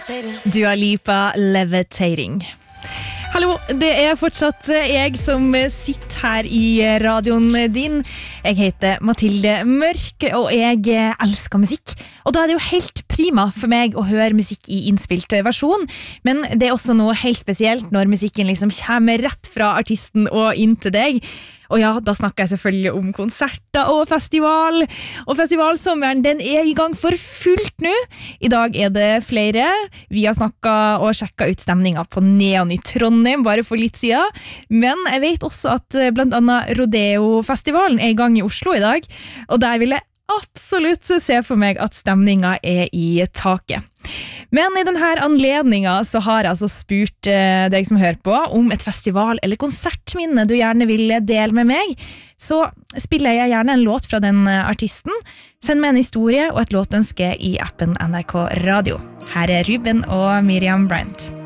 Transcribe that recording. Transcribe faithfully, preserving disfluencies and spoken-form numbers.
Dua Lipa, Levitating. Hallo, det er fortsatt jeg som sitter her i radioen din. Jeg heter Mathilde Mørk, og jeg elsker musikk. Og da er det jo helt prima for meg å høre musikk i innspilt versjon, men det er også noe helt spesielt når musikken liksom kommer rett fra artisten og inn til deg. Og ja, da snakker jeg selvfølgelig om konserter og festival. Og festivalsommeren, den er i gang for fullt nå. I dag er det flere. Vi har snakket og sjekket ut stemningen på Neon i Trondheim, bare for litt siden. Men jeg vet også at blant annet Rodeo-festivalen er i gang i Oslo i dag. Og der vil jeg absolutt se for meg at stemningen er i taket. Men i denne anledningen så har jeg altså spurt eh, deg som hører på om et festival- eller konsertminne du gjerne vil dele med meg. Så spiller jeg gjerne en låt fra den artisten. Send meg en historie og et låtønske i appen N R K Radio. Her er Ruben og Miriam Bryant.